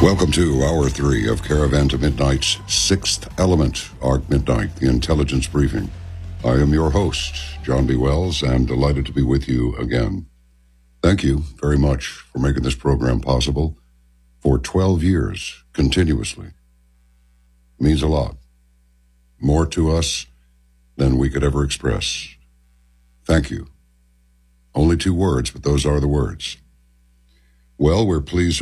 Welcome to Hour 3 of Caravan to Midnight's Sixth Element, Arc Midnight, the Intelligence Briefing. I am your host, John B. Wells, and delighted to be with you again. Thank you very much for making this program possible for 12 years, continuously. It means a lot. More to us than we could ever express. Thank you. Only 2 words, but those are the words. Well, we're pleased